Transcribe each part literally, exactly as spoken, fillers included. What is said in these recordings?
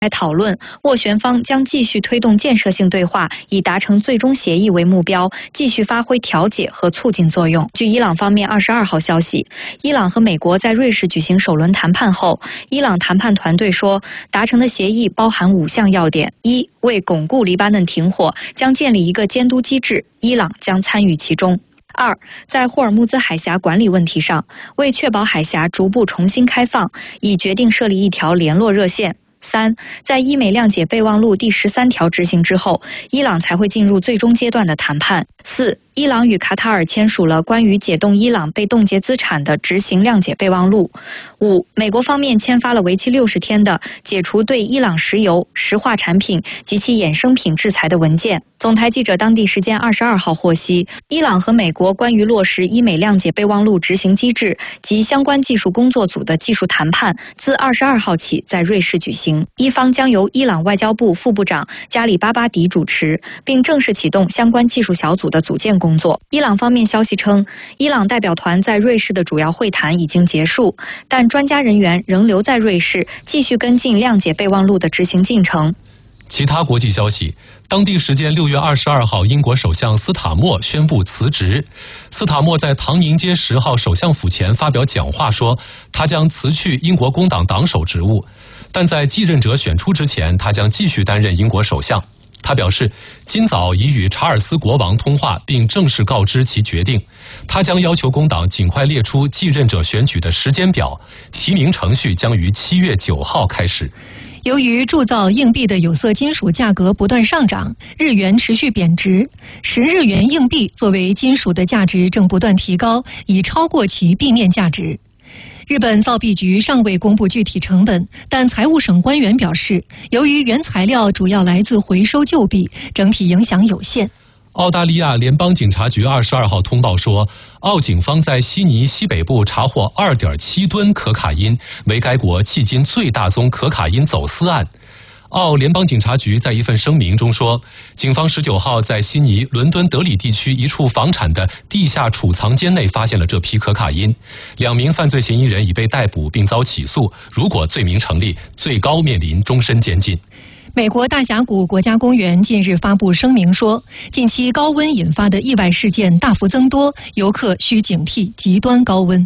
来讨论，斡旋方将继续推动建设性对话，以达成最终协议为目标，继续发挥调解和促进作用。据伊朗方面二十二号消息，伊朗和美国在瑞士举行首轮谈判后，伊朗谈判团队说，达成的协议包含五项要点：一、为巩固黎巴嫩停火，将建立一个监督机制，伊朗将参与其中。二，在霍尔木兹海峡管理问题上，为确保海峡逐步重新开放，已决定设立一条联络热线。三，在伊美谅解备忘录第十三条执行之后，伊朗才会进入最终阶段的谈判。四，伊朗与卡塔尔签署了关于解冻伊朗被冻结资产的执行谅解备忘录。五，美国方面签发了为期六十天的解除对伊朗石油、石化产品及其衍生品制裁的文件。总台记者当地时间二十二号获悉，伊朗和美国关于落实伊美谅解备忘录执行机制及相关技术工作组的技术谈判，自二十二号起在瑞士举行。伊方将由伊朗外交部副部长加里巴巴迪主持，并正式启动相关技术小组的组建工作。伊朗方面消息称，伊朗代表团在瑞士的主要会谈已经结束，但专家人员仍留在瑞士，继续跟进谅解备忘录的执行进程。 其他国际消息，当地时间六月二十二号，英国首相斯塔默宣布辞职。斯塔默在唐宁街十号首相府前发表讲话说，他将辞去英国工党党首职务，但在继任者选出之前，他将继续担任英国首相。他表示，今早已与查尔斯国王通话，并正式告知其决定。他将要求工党尽快列出继任者选举的时间表，提名程序将于七月九号开始。 由于铸造硬币的有色金属价格不断上涨，日元持续贬值，十日元硬币作为金属的价值正不断提高，已超过其币面价值。日本造币局尚未公布具体成本，但财务省官员表示，由于原材料主要来自回收旧币，整体影响有限。 澳大利亚联邦警察局二十二号通报说，澳警方在悉尼西北部查获 二点七吨可卡因，为该国迄今最大宗可卡因走私案。澳联邦警察局在一份声明中说，警方十九号在悉尼、伦敦德里地区一处房产的地下储藏间内发现了这批可卡因，两名犯罪嫌疑人已被逮捕并遭起诉，如果罪名成立，最高面临终身监禁。 美国大峡谷国家公园近日发布声明说，近期高温引发的意外事件大幅增多，游客需警惕极端高温。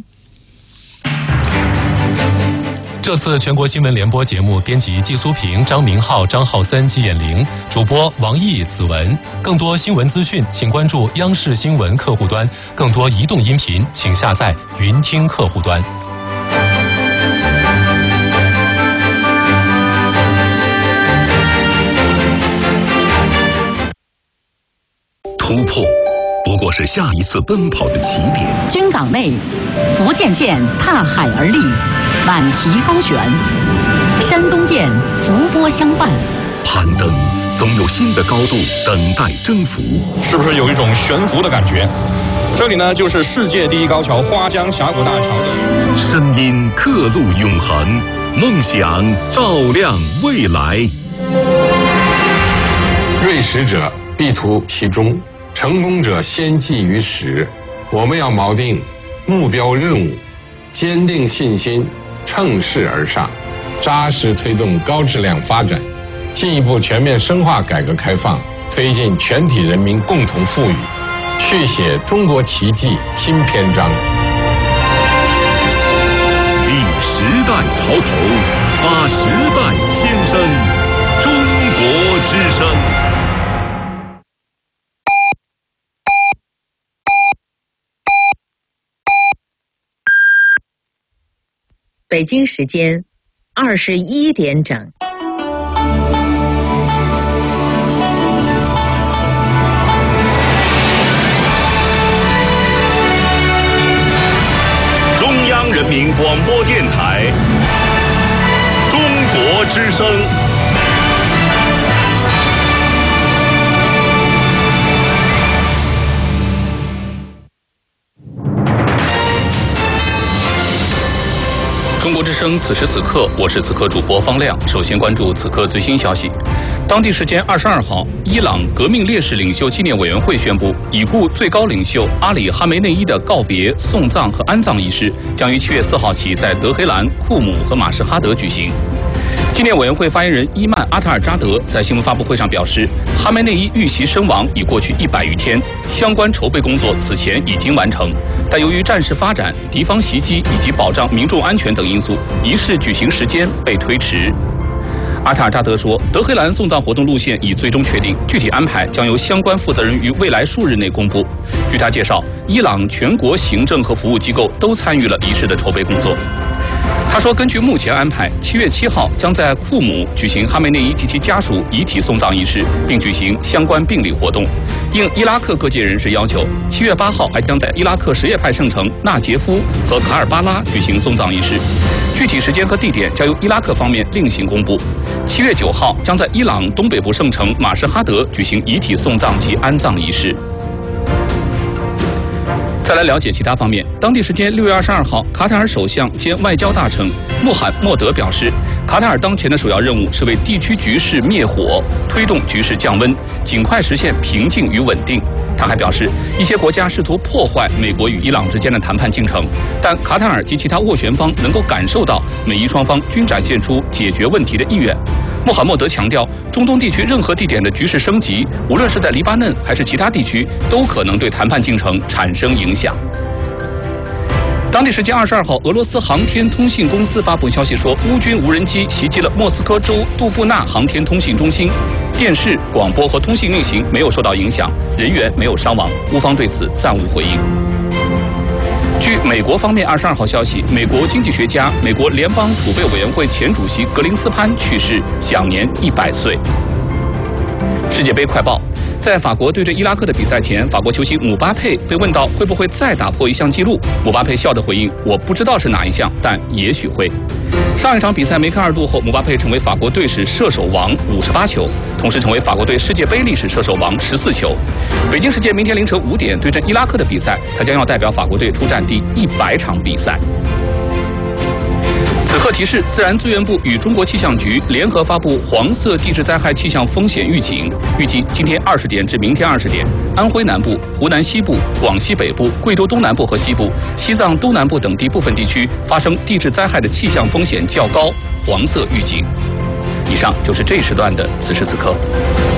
这次全国新闻联播节目编辑季苏平、张明浩、张浩森、季艳玲，主播王毅、子文。更多新闻资讯，请关注央视新闻客户端；更多移动音频，请下载云听客户端。 突破不过是下一次奔跑的起点。 军港内，福建舰踏海而立，挽旗高悬；山东舰伏波相伴。 攀登总有新的高度等待征服， 是不是有一种悬浮的感觉？这里呢，就是世界第一高桥花江峡谷大桥的声音刻录永恒，梦想照亮未来。 锐识者必图其中，成功者先记于始。我们要锚定目标任务，坚定信心，乘势而上，扎实推动高质量发展，进一步全面深化改革开放，推进全体人民共同富裕，续写中国奇迹新篇章。 立时代潮头，发时代先声，中国之声。 北京时间二十一点整。 中央人民广播电台，中国之声。 中国之声，此时此刻，我是此刻主播方亮。首先关注此刻最新消息。当地时间二十二号，伊朗革命烈士领袖纪念委员会宣布，已故最高领袖阿里·哈梅内伊的告别、送葬和安葬仪式将于七月四号起在德黑兰、库姆和马什哈德举行。 纪念委员会发言人伊曼阿塔尔扎德在新闻发布会上表示，哈梅内伊遇袭身亡已过去一百余天，相关筹备工作此前已经完成，但由于战事发展、敌方袭击以及保障民众安全等因素，仪式举行时间被推迟。阿塔尔扎德说，德黑兰送葬活动路线已最终确定，具体安排将由相关负责人于未来数日内公布。据他介绍，伊朗全国行政和服务机构都参与了仪式的筹备工作。他说，根据目前安排，七月七号将在库姆举行哈梅内伊及其家属遗体送葬仪式，并举行相关殡礼活动。应伊拉克各界人士要求，七月八号还将在伊拉克什叶派圣城纳杰夫和卡尔巴拉举行送葬仪式，具体时间和地点将由伊拉克方面另行公布。七月九号将在伊朗东北部圣城马什哈德举行遗体送葬及安葬仪式。再来了解其他方面。当地时间六月二十二号，卡塔尔首相兼外交大臣穆罕默德表示，卡塔尔当前的首要任务是为地区局势灭火，推动局势降温，尽快实现平静与稳定。他还表示，一些国家试图破坏美国与伊朗之间的谈判进程，但卡塔尔及其他斡旋方能够感受到美伊双方均展现出解决问题的意愿。穆罕默德强调，中东地区任何地点的局势升级，无论是在黎巴嫩还是其他地区，都可能对谈判进程产生影响。当地时间二十二号，俄罗斯航天通信公司发布消息说，乌军无人机袭击了莫斯科州杜布纳航天通信中心，电视、广播和通信运行没有受到影响，人员没有伤亡，乌方对此暂无回应。据美国方面二十二号消息，美国经济学家、美国联邦储备委员会前主席格林斯潘去世，享年一百岁。世界杯快报。在法国对阵伊拉克的比赛前，法国球星姆巴佩被问到会不会再打破一项纪录，姆巴佩笑着回应：“我不知道是哪一项，但也许会。”上一场比赛梅开二度后，姆巴佩成为法国队史射手王五十八球，同时成为法国队世界杯历史射手王十四球。北京时间明天凌晨五点对阵伊拉克的比赛，他将要代表法国队出战第一百场比赛。此刻提示：自然资源部与中国气象局联合发布黄色地质灾害气象风险预警，预计今天二十点至明天二十点，安徽南部、湖南西部、广西北部、贵州东南部和西部、西藏东南部等地部分地区发生地质灾害的气象风险较高，黄色预警。以上就是这一时段的此时此刻。